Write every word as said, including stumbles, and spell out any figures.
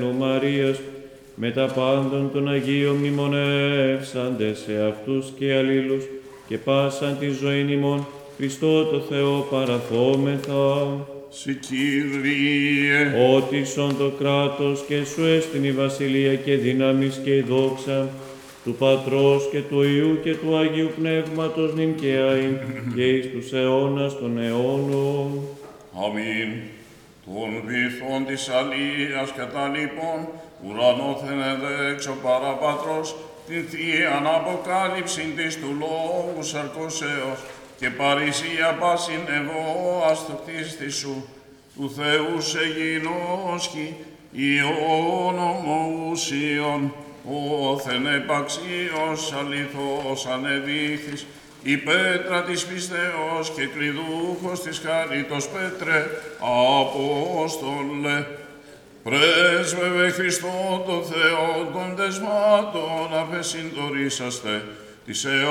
Μαρίας, με τα πάντων των Αγίων μνημονεύσαντες σε αυτούς και αλλήλους και πάσαν τη ζωήν ημών Χριστό το Θεό παραθόμεθα. Συ Κύριε, Ότι σον το κράτος και σου έστιν η βασιλεία και δύναμις και η δόξα του Πατρός και του Υιού και του Αγίου Πνεύματος νυν και αΐ και εις τους αιώνας των αιώνων. αμήν. Των βυθών της αλίας καταλήπων, ουρανόθεν εδέξω παραπατρός, την θείαν αποκάλυψην της του λόγου σαρκώσεως, και παρησία πάσιν εγώ αστοχτίστη σου, του Θεού σε γινώσκει, Υιόν ομοούσιον, όθεν επαξίως αληθώς ανεδείχθης, η πέτρα της πιστεώς και κλειδούχος της χάριτος Πέτρε, Απόστολε, πρέσβευε Χριστόν τον Θεό των δεσμάτων απεσυντορήσαστε, της